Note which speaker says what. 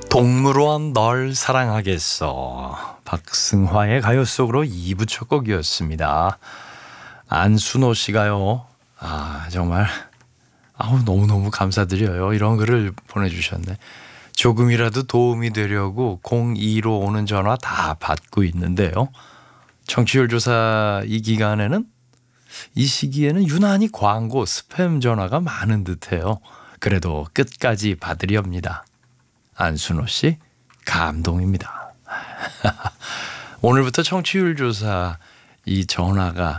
Speaker 1: 동물원 널 사랑하겠어. 박승화의 가요 속으로 2부 첫 곡이었습니다. 안순호 씨가요. 정말 너무너무 감사드려요. 이런 글을 보내주셨네. 조금이라도 도움이 되려고 02로 오는 전화 다 받고 있는데요. 청취율 조사 이 기간에는 이 시기에는 유난히 광고 스팸 전화가 많은 듯해요. 그래도 끝까지 받으렵니다. 안순호 씨 감동입니다. 오늘부터 청취율 조사 이 전화가